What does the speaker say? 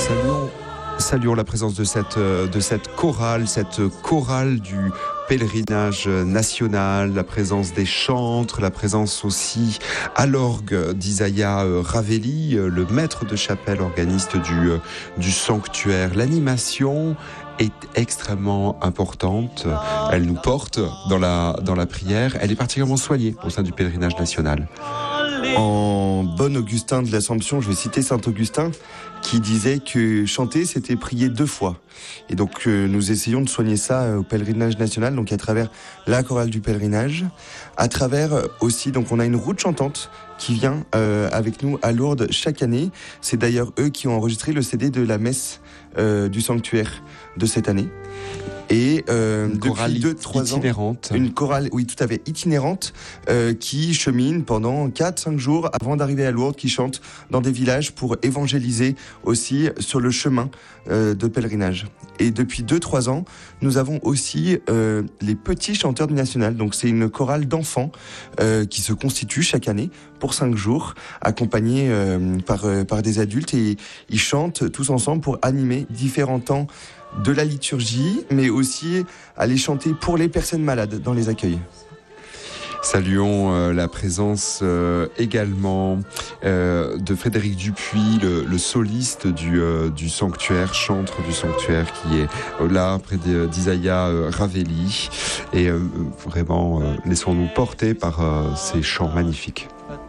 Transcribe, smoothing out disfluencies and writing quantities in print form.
Saluons la présence de cette chorale du pèlerinage national, la présence des chantres, la présence aussi à l'orgue d'Isaiah Ravelli, le maître de chapelle organiste du sanctuaire. L'animation est extrêmement importante. Elle nous porte dans la prière. Elle est particulièrement soignée au sein du pèlerinage national. En bon Augustin de l'Assomption, je vais citer Saint Augustin, qui disait que chanter, c'était prier 2 fois. Et donc, nous essayons de soigner ça au pèlerinage national, donc à travers la chorale du pèlerinage, à travers aussi, donc on a une route chantante qui vient avec nous à Lourdes chaque année. C'est d'ailleurs eux qui ont enregistré le CD de la messe du sanctuaire de cette année. Et depuis 2-3 ans, une chorale, oui, tout à fait, itinérante, qui chemine pendant 4-5 jours avant d'arriver à Lourdes, qui chante dans des villages pour évangéliser aussi sur le chemin de pèlerinage. Et depuis 2-3 ans, nous avons aussi les petits chanteurs du National. Donc c'est une chorale d'enfants qui se constitue chaque année pour 5 jours, accompagnés par des adultes, et ils chantent tous ensemble pour animer différents temps de la liturgie, mais aussi aller chanter pour les personnes malades dans les accueils. Saluons la présence également de Frédéric Dupuis, le soliste du sanctuaire, chantre du sanctuaire, qui est là près d'Isaiah Ravelli. Et vraiment, laissons-nous porter par ces chants magnifiques.